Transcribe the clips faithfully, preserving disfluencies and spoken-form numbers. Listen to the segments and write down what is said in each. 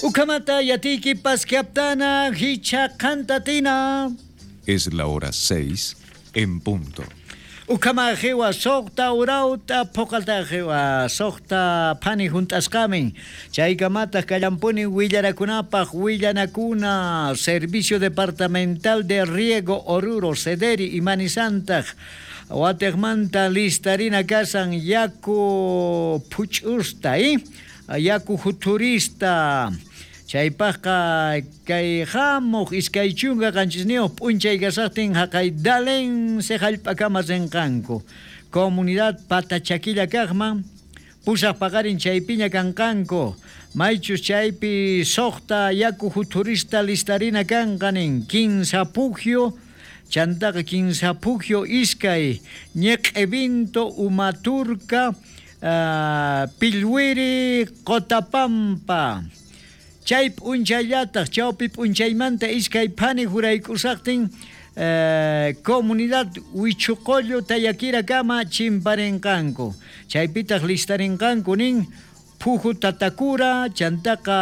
Ukamata yatiki pasquiaptana hicha cantatina. Es la hora seis en punto. Ukama jewa sokta urauta pokalta jewa sokta pani juntas kamen. Chaikamata kalampuni Willarakunapaj Willanakuna Servicio Departamental de Riego Oruro Sederi y Manisantaj. Wategmanta listarina kasan yaku puchusta, ¿eh? Yaku futurista. Chaypaqa kay hamuq iskaychunqa qanchisniuq p'unchay kasaqtin haqay dalen seqallp'akamasenqanku comunidad patachakilla kaqman pusaq paqarin chaypiña kanqanku maychus chaypi soqta yaku futurista listarina kanqanin quince pugio chantaqa quince pugio iskay ñeq'ebinto Umaturca uh, Pilwiri Cotapampa chay p'unchallataq chawpi p'unchaymanta iskay pani juraykusaqtin uh, comunidad Huichuqollo Tayakira kama chimparinqanku chaypitaq listarinqanku nin puju tatakura chantaqa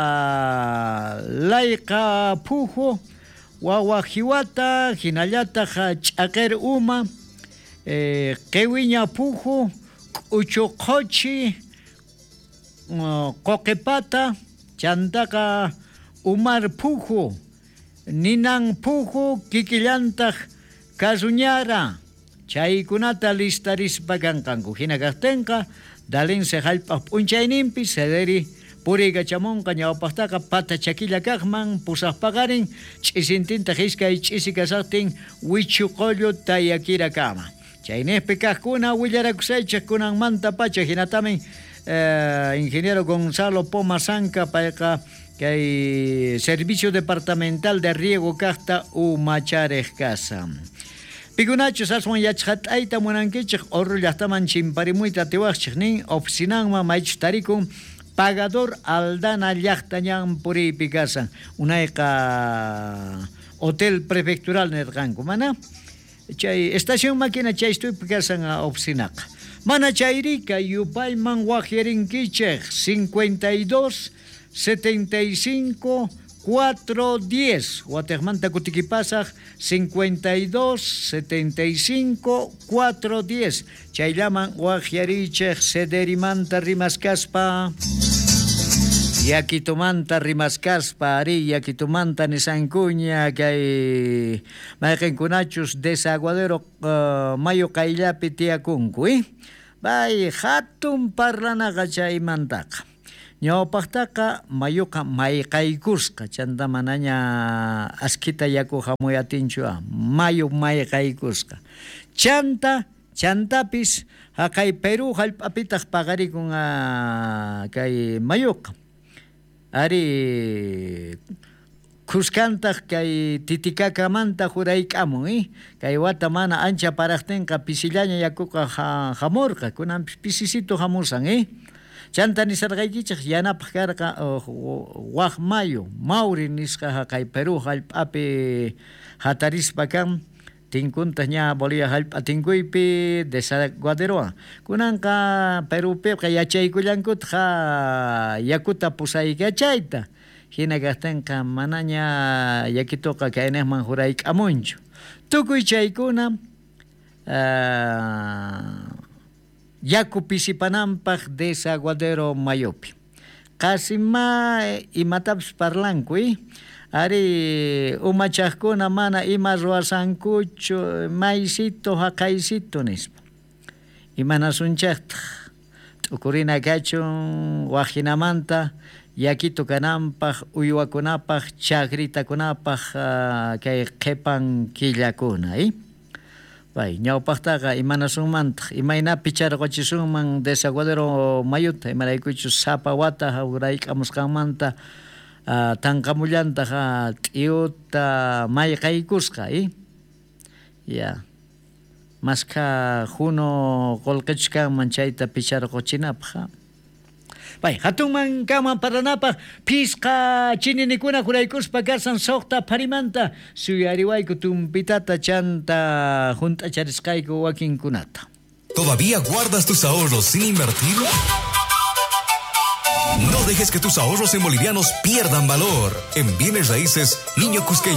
layqa puju wawajiwata hinallataq ch'aqer uma eh, qewiña puju k'uchuqochi uh, qoqepata chantaqa Umar puju, Ninan puju, kikillantaj kasuñara, chaykunata listarispa kanqanku. Hinakaqtinqa dalin seqallpaq p'unchayninpi sederi puriqa chamunqa ñawpaqtaqa patachakilla kaqman pusaq paqarin ch'isintintaj iskay ch'isi kasaqtin Huichuqollo Tayakira kama. Chaynespi kaqkuna willarakusaychaq kunanmanta pacha hinatamin Eh, ingeniero Gonzalo Pomasanca payqa kay Servicio Departamental de Riego kaqta umacharej kasa. Pikunachus aswan yachqat'ayta munankichik Oruro llaqtaman chimparimuyta tiwaqchik nin oficinanman maychus tarikun pagador Aldana llaqta ñan puriypi kasan unayqa hotel prefectural nirqanku mana chay estación máquina chaystuypi kasan oficinaqa mana chayrika yupayman wajirinkichej cincuenta y dos setenta y cinco cuatro diez wategmanta kutikipasaj cincuenta y dos setenta y cinco cuatro diez chayllaman wajyarichej sederimanta rimaskaspa yakitumanta rimaskaspa ari yakitumanta nisankuña kay mayqinkunachus desaguadero uh, mayo kayllapi tiyakunku eh? Bay hatun parlanaqa chaymantaqa ñawpaqtaqa mayuqa mayqaykusqa chanta manaña askita yaku hamuyatinchu mayu mayqaykusqa chanta chantapis haqay Perú hallp'apitaq paqarikun uh, kay mayuqa ari Cuscantaq kay Titicakamanta jurayk'amun eh? Kay wata mana ancha paraqtinqa pisillaña yakuqa ha, hamurqa kunan pisisito hamursan eh? Chanta nisarqaykichaq yanapaq karqa uh, waq mayo Mauri nisqa kay Perú hallp'api hatarispa kan tinkunta ña Bolivia hallp'atinkuypi desaguaderoa kunanqa Perúpiqa yachaykullankutaq yakuta pusaykachayta hinakaqtinqa manaña yakituqa kaynaqman jurayk'amunchu tukuy chaykuna uh, yaku pisipananpaq desaguadero mayupi qasima imatapas parlanku eh? Ari umachaqkuna mana ima ruwasankuchu maysito haqaysito nispa imanasunchaqtaq t'ukurina kachun wajinamanta yakito kananpaq uywakunapaq chakritakunapaq uh, kay qhipan killakuna eh? Bay ñawpaqtaqa imanasunmantaq imaynapi charquchisunman desaguadero mayuta imaraykuchu sapa wata hawrayk'amusqanmanta uh, tanqamullantaqa t'iyuta mayqaykusqa eh? Ya masqa juno qolqichkanman chayta picharquchinapaq Bay, hatunman kama paranapaq pisqa chininikuna juraykuspa karsan soqta parimanta suyariwayku tumpitata chanta junt'acharisqayku wakinkunata. ¿Todavía guardas tus ahorros sin invertir? No dejes que tus ahorros en bolivianos pierdan valor. En Bienes Raíces, Niño Cusqueño.